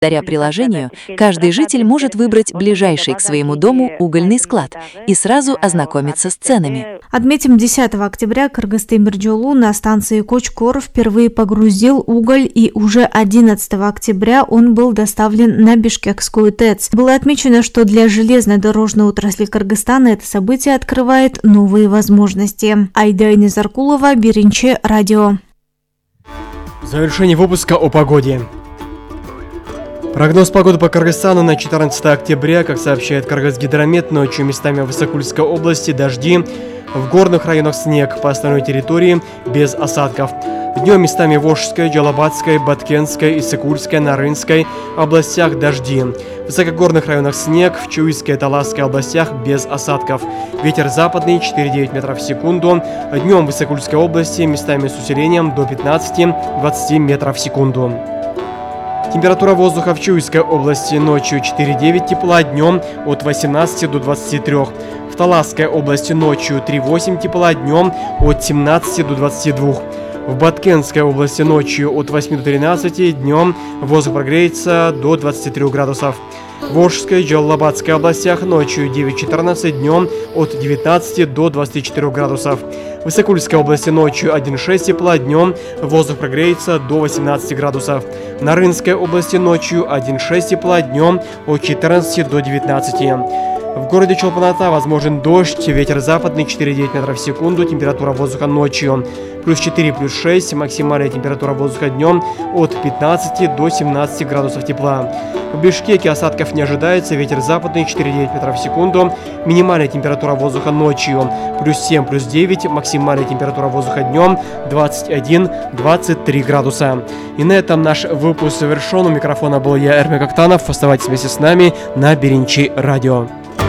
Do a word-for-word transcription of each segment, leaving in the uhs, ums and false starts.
Благодаря приложению каждый житель может выбрать ближайший к своему дому угольный склад и сразу ознакомиться с ценами. Отметим, десятого октября Кыргыз-Темиржолу на станции Кочкор впервые погрузил уголь, и уже одиннадцатого октября он был доставлен на Бишкекскую ТЭЦ. Было отмечено, что для железнодорожной отрасли Кыргызстана это событие открывает новые возможности. Айдайна Заркулова, Биринчи радио. Завершение выпуска о погоде. Прогноз погоды по Кыргызстану на четырнадцатое октября, как сообщает Кыргызгидромет, ночью местами в Высокульской области дожди, в горных районах снег, по остальной территории без осадков. Днем местами в Волжской, Джалабатской, Баткенской, Иссыкульской, Нарынской областях дожди. В высокогорных районах снег, в Чуйской и Таласской областях без осадков. Ветер западный четыре-девять метров в секунду. Днем в Иссыкульской области местами с усилением до пятнадцати-двадцати метров в секунду. Температура воздуха в Чуйской области ночью четыре-девять тепла, днем от восемнадцати до двадцати трёх. В Таласской области ночью три-восемь тепла, днем от семнадцати до двадцати двух. В Баткенской области ночью от восьми до тринадцати, днем воздух прогреется до двадцати трёх градусов. В Волжской и Джалабатской областях ночью девять-четырнадцать, днем от девятнадцати до двадцати четырёх градусов. В Иссыкульской области ночью один-шесть тепла, днем воздух прогреется до восемнадцати градусов. В Нарынской области ночью один-шесть тепла, днем от четырнадцати до девятнадцати. В городе Чолпан-Ата возможен дождь, ветер западный четыре-девять метров в секунду, температура воздуха ночью плюс четыре, плюс шесть, максимальная температура воздуха днем от пятнадцати до семнадцати градусов тепла. В Бишкеке осадков не ожидается, ветер западный четыре-девять метров в секунду, минимальная температура воздуха ночью плюс семь, плюс девять, максимальная температура воздуха днем двадцать один - двадцать три градуса. И на этом наш выпуск завершен. У микрофона был я, Эрмек Актанов. Оставайтесь вместе с нами на Биринчи радио.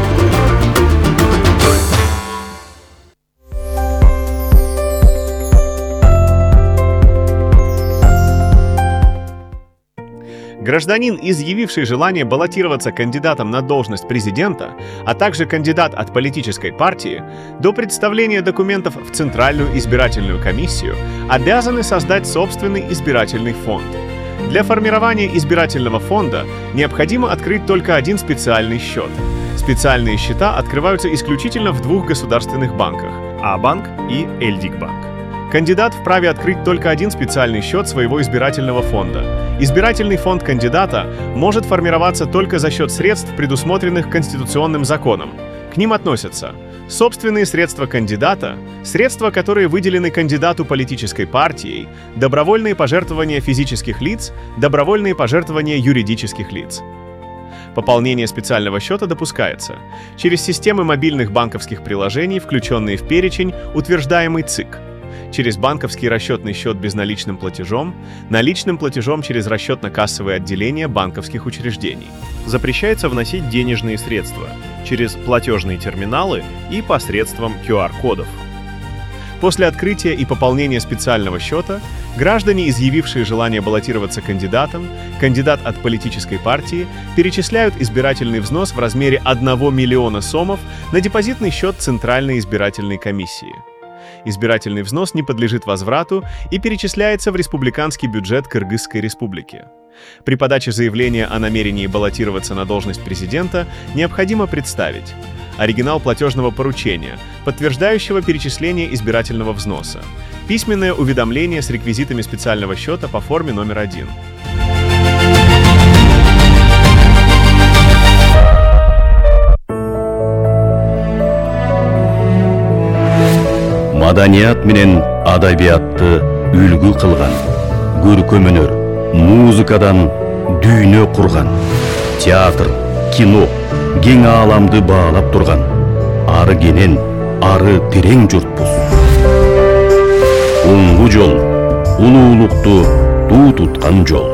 Гражданин, изъявивший желание баллотироваться кандидатом на должность президента, а также кандидат от политической партии, до представления документов в Центральную избирательную комиссию обязаны создать собственный избирательный фонд. Для формирования избирательного фонда необходимо открыть только один специальный счет. Специальные счета открываются исключительно в двух государственных банках – А-банк и Эльдикбанк. Кандидат вправе открыть только один специальный счет своего избирательного фонда. Избирательный фонд кандидата может формироваться только за счет средств, предусмотренных Конституционным законом. К ним относятся собственные средства кандидата, средства, которые выделены кандидату политической партией, добровольные пожертвования физических лиц, добровольные пожертвования юридических лиц. Пополнение специального счета допускается через системы мобильных банковских приложений, включенные в перечень, утверждаемый ЦИК, через банковский расчетный счет безналичным платежом, наличным платежом через расчетно-кассовые отделения банковских учреждений. Запрещается вносить денежные средства через платежные терминалы и посредством ку ар кодов. После открытия и пополнения специального счета граждане, изъявившие желание баллотироваться кандидатом, кандидат от политической партии, перечисляют избирательный взнос в размере одного миллиона сомов на депозитный счет Центральной избирательной комиссии. Избирательный взнос не подлежит возврату и перечисляется в республиканский бюджет Кыргызской республики. При подаче заявления о намерении баллотироваться на должность президента необходимо представить оригинал платежного поручения, подтверждающего перечисление избирательного взноса, письменное уведомление с реквизитами специального счета по форме номер один. Маданият менен адабиятты үлгү кылган, көркөмөнөр, музыкадан дүйнө курган, театр, кино, кең ааламды баалап турган, ары кенен, ары терең журтпуз. Оңгу жол, улуулукту туу туткан жол.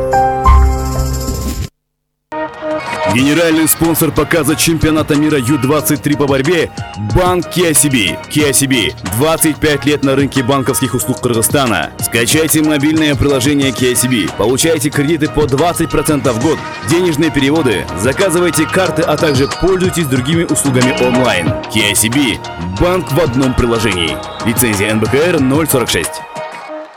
Генеральный спонсор показа чемпионата мира ю двадцать три по борьбе – Банк кей ай си би. кей ай си би – двадцать пять лет на рынке банковских услуг Кыргызстана. Скачайте мобильное приложение кей ай си би, получайте кредиты по двадцать процентов в год, денежные переводы, заказывайте карты, а также пользуйтесь другими услугами онлайн. кей ай си би – банк в одном приложении. Лицензия эн бэ ка эр ноль сорок шесть.